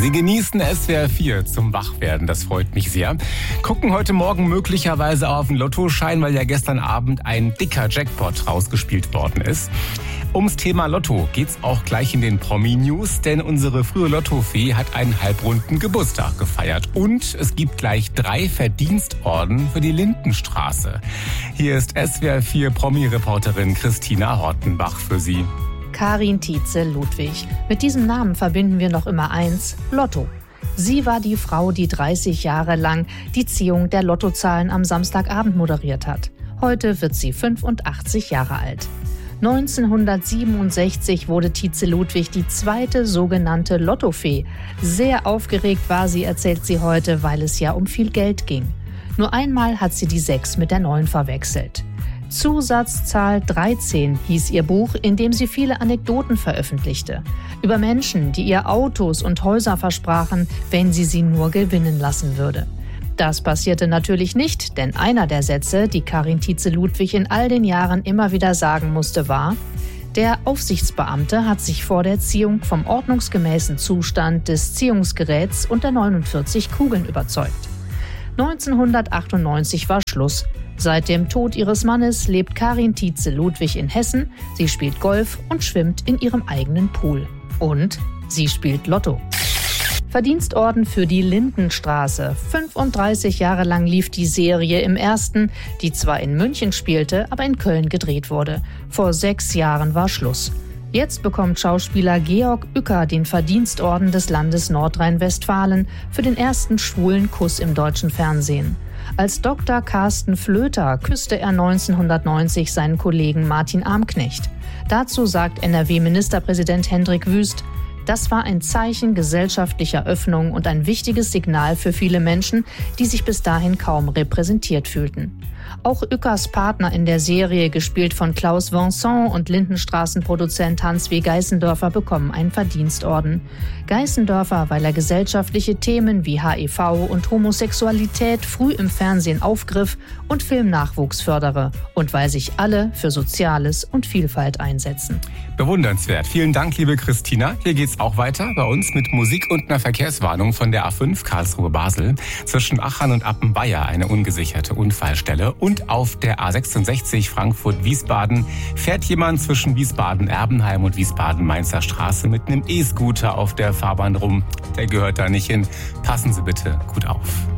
Sie genießen SWR 4 zum Wachwerden, das freut mich sehr. Gucken heute Morgen möglicherweise auf den Lottoschein, weil ja gestern Abend ein dicker Jackpot rausgespielt worden ist. Ums Thema Lotto geht's auch gleich in den Promi-News, denn unsere frühe Lottofee hat einen halbrunden Geburtstag gefeiert. Und es gibt gleich 3 Verdienstorden für die Lindenstraße. Hier ist SWR 4 Promi-Reporterin Christina Hortenbach für Sie. Karin Tietze-Ludwig. Mit diesem Namen verbinden wir noch immer eins: Lotto. Sie war die Frau, die 30 Jahre lang die Ziehung der Lottozahlen am Samstagabend moderiert hat. Heute wird sie 85 Jahre alt. 1967 wurde Tietze-Ludwig die zweite sogenannte Lottofee. Sehr aufgeregt war sie, erzählt sie heute, weil es ja um viel Geld ging. Nur einmal hat sie die 6 mit der 9 verwechselt. Zusatzzahl 13 hieß ihr Buch, in dem sie viele Anekdoten veröffentlichte. Über Menschen, die ihr Autos und Häuser versprachen, wenn sie nur gewinnen lassen würde. Das passierte natürlich nicht, denn einer der Sätze, die Karin Tietze-Ludwig in all den Jahren immer wieder sagen musste, war: Der Aufsichtsbeamte hat sich vor der Ziehung vom ordnungsgemäßen Zustand des Ziehungsgeräts und der 49 Kugeln überzeugt. 1998 war Schluss. Seit dem Tod ihres Mannes lebt Karin Tietze-Ludwig in Hessen. Sie spielt Golf und schwimmt in ihrem eigenen Pool. Und sie spielt Lotto. Verdienstorden für die Lindenstraße. 35 Jahre lang lief die Serie im Ersten, die zwar in München spielte, aber in Köln gedreht wurde. Vor 6 Jahren war Schluss. Jetzt bekommt Schauspieler Georg Uecker den Verdienstorden des Landes Nordrhein-Westfalen für den ersten schwulen Kuss im deutschen Fernsehen. Als Dr. Carsten Flöter küsste er 1990 seinen Kollegen Martin Armknecht. Dazu sagt NRW-Ministerpräsident Hendrik Wüst: Das war ein Zeichen gesellschaftlicher Öffnung und ein wichtiges Signal für viele Menschen, die sich bis dahin kaum repräsentiert fühlten. Auch Ueckers Partner in der Serie, gespielt von Klaus Vincent, und Lindenstraßenproduzent Hans W. Geißendörfer, bekommen einen Verdienstorden. Geißendörfer, weil er gesellschaftliche Themen wie HIV und Homosexualität früh im Fernsehen aufgriff und Filmnachwuchs fördere und weil sich alle für Soziales und Vielfalt einsetzen. Bewundernswert. Vielen Dank, liebe Christina. Hier geht's auch weiter bei uns mit Musik und einer Verkehrswarnung von der A5 Karlsruhe-Basel. Zwischen Achern und Appenweier eine ungesicherte Unfallstelle. Und auf der A66 Frankfurt-Wiesbaden fährt jemand zwischen Wiesbaden-Erbenheim und Wiesbaden-Mainzer Straße mit einem E-Scooter auf der Fahrbahn rum. Der gehört da nicht hin. Passen Sie bitte gut auf.